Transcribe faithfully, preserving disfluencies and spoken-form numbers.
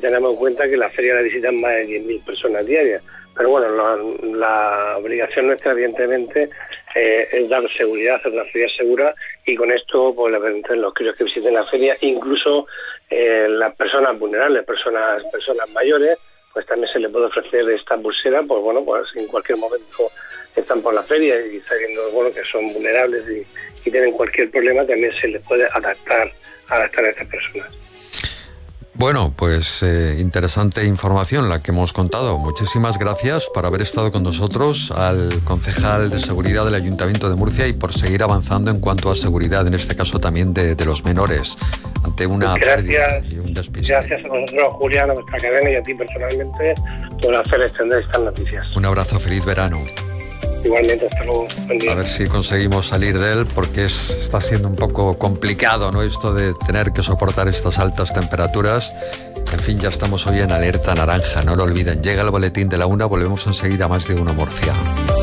tenemos en cuenta que la feria la visitan más de diez mil personas diarias. Pero bueno, la, la obligación nuestra, evidentemente, eh, es dar seguridad, hacer una feria segura, y con esto, pues, le permiten los críos que visiten la feria, incluso eh, las personas vulnerables, personas personas mayores, pues también se les puede ofrecer esta pulsera, pues bueno, pues en cualquier momento están por la feria y sabiendo, bueno, que son vulnerables y, y tienen cualquier problema, también se les puede adaptar, adaptar a estas personas. Bueno, pues eh, interesante información la que hemos contado. Muchísimas gracias por haber estado con nosotros, al concejal de seguridad del Ayuntamiento de Murcia, y por seguir avanzando en cuanto a seguridad, en este caso también de, de los menores, ante una pérdida y un despiste. Gracias a vosotros, Julián, a vuestra cadena y a ti personalmente por hacer extender estas noticias. Un abrazo, feliz verano. Igualmente, hasta luego. Buen día. A ver si conseguimos salir de él, porque es, está siendo un poco complicado, ¿no?, esto de tener que soportar estas altas temperaturas. En fin, ya estamos hoy en alerta naranja, no lo olviden. Llega el boletín de la una, volvemos enseguida a Más de Uno Murcia.